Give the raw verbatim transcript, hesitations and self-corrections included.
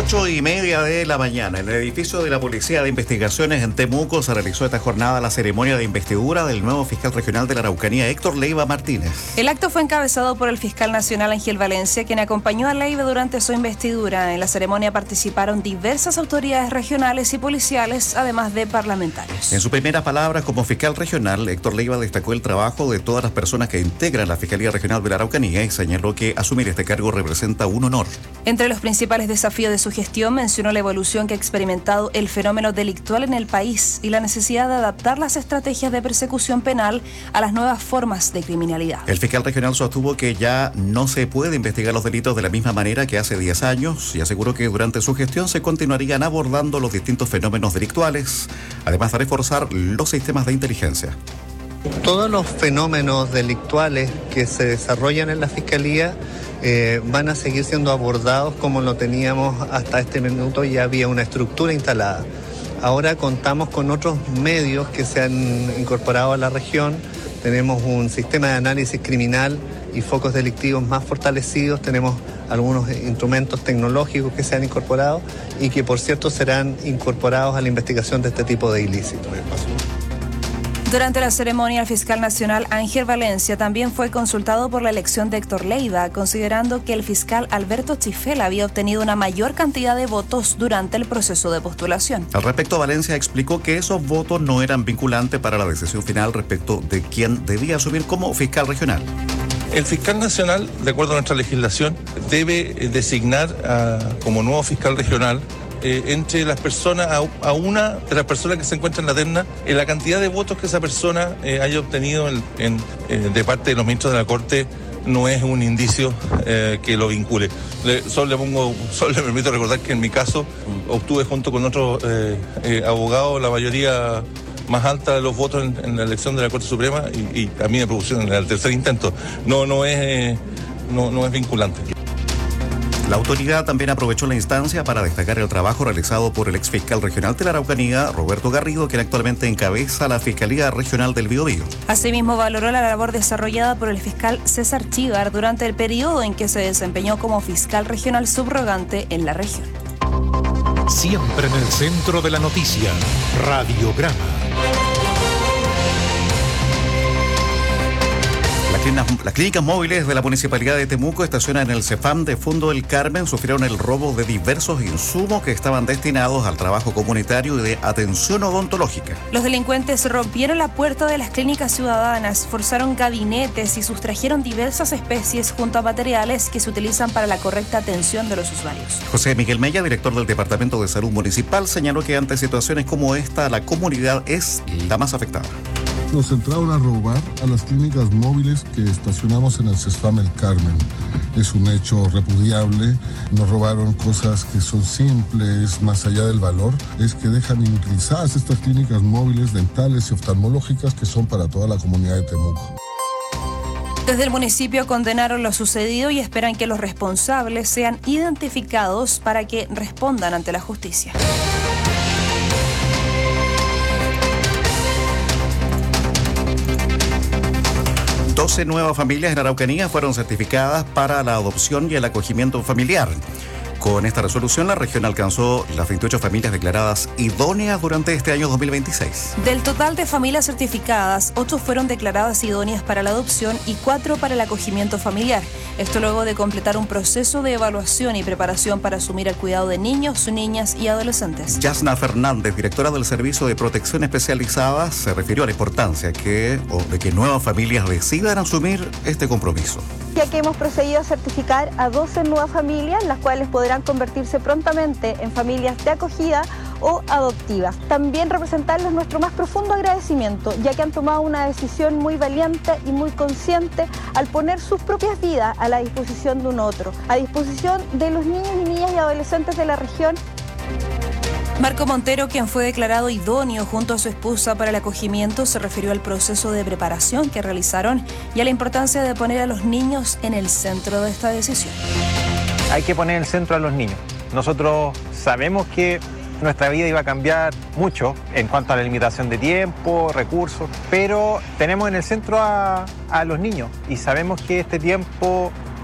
Ocho y media de la mañana, en el edificio de la Policía de Investigaciones en Temuco se realizó esta jornada la ceremonia de investidura del nuevo fiscal regional de la Araucanía, Héctor Leiva Martínez. El acto fue encabezado por el fiscal nacional Ángel Valencia, quien acompañó a Leiva durante su investidura. En la ceremonia participaron diversas autoridades regionales y policiales, además de parlamentarios. En sus primeras palabras como fiscal regional, Héctor Leiva destacó el trabajo de todas las personas que integran la Fiscalía Regional de la Araucanía y señaló que asumir este cargo representa un honor. Entre los principales desafíos de su gestión mencionó la evolución que ha experimentado el fenómeno delictual en el país y la necesidad de adaptar las estrategias de persecución penal a las nuevas formas de criminalidad. El fiscal regional sostuvo que ya no se puede investigar los delitos de la misma manera que hace diez años y aseguró que durante su gestión se continuarían abordando los distintos fenómenos delictuales, además de reforzar los sistemas de inteligencia. Todos los fenómenos delictuales que se desarrollan en la Fiscalía eh, van a seguir siendo abordados como lo teníamos hasta este minuto. Ya había una estructura instalada. Ahora contamos con otros medios que se han incorporado a la región. Tenemos un sistema de análisis criminal y focos delictivos más fortalecidos. Tenemos algunos instrumentos tecnológicos que se han incorporado y que, por cierto, serán incorporados a la investigación de este tipo de ilícitos. Durante la ceremonia, el fiscal nacional Ángel Valencia también fue consultado por la elección de Héctor Leiva, considerando que el fiscal Alberto Chifel había obtenido una mayor cantidad de votos durante el proceso de postulación. Al respecto, Valencia explicó que esos votos no eran vinculantes para la decisión final respecto de quién debía asumir como fiscal regional. El fiscal nacional, de acuerdo a nuestra legislación, debe designar a, como nuevo fiscal regional Eh, entre las personas, a, a una de las personas que se encuentran en la terna, en la cantidad de votos que esa persona eh, haya obtenido en, en, eh, de parte de los ministros de la Corte no es un indicio eh, que lo vincule. Le, solo le pongo, solo le permito recordar que en mi caso obtuve junto con otros eh, eh, abogados la mayoría más alta de los votos en, en la elección de la Corte Suprema y, y a mí me propusieron en el tercer intento. No, no es, eh, no, no es vinculante. La autoridad también aprovechó la instancia para destacar el trabajo realizado por el exfiscal regional de la Araucanía, Roberto Garrido, quien actualmente encabeza la Fiscalía Regional del Biobío. Asimismo, valoró la labor desarrollada por el fiscal César Chívar durante el periodo en que se desempeñó como fiscal regional subrogante en la región. Siempre en el centro de la noticia, Radiograma. Las clínicas móviles de la Municipalidad de Temuco, estacionadas en el CEFAM de Fundo del Carmen, sufrieron el robo de diversos insumos que estaban destinados al trabajo comunitario y de atención odontológica. Los delincuentes rompieron la puerta de las clínicas ciudadanas, forzaron gabinetes y sustrajeron diversas especies junto a materiales que se utilizan para la correcta atención de los usuarios. José Miguel Mella, director del Departamento de Salud Municipal, señaló que ante situaciones como esta, la comunidad es la más afectada. Nos entraron a robar a las clínicas móviles que estacionamos en el CESFAM El Carmen. Es un hecho repudiable. Nos robaron cosas que son simples, más allá del valor, es que dejan inutilizadas estas clínicas móviles dentales y oftalmológicas que son para toda la comunidad de Temuco. Desde el municipio condenaron lo sucedido y esperan que los responsables sean identificados para que respondan ante la justicia. doce nuevas familias en Araucanía fueron certificadas para la adopción y el acogimiento familiar. Con esta resolución, la región alcanzó las veintiocho familias declaradas idóneas durante este año dos mil veintiséis. Del total de familias certificadas, ocho fueron declaradas idóneas para la adopción y cuatro para el acogimiento familiar. Esto luego de completar un proceso de evaluación y preparación para asumir el cuidado de niños, niñas y adolescentes. Yasna Fernández, directora del Servicio de Protección Especializada, se refirió a la importancia que, o de que nuevas familias decidan asumir este compromiso. Ya que hemos procedido a certificar a doce nuevas familias, las cuales podrán convertirse prontamente en familias de acogida o adoptivas. También representarles nuestro más profundo agradecimiento, ya que han tomado una decisión muy valiente y muy consciente al poner sus propias vidas a la disposición de un otro, a disposición de los niños y niñas y adolescentes de la región. Marco Montero, quien fue declarado idóneo junto a su esposa para el acogimiento, se refirió al proceso de preparación que realizaron y a la importancia de poner a los niños en el centro de esta decisión. Hay que poner en el centro a los niños. Nosotros sabemos que nuestra vida iba a cambiar mucho en cuanto a la limitación de tiempo, recursos, pero tenemos en el centro a, a los niños y sabemos que este tiempo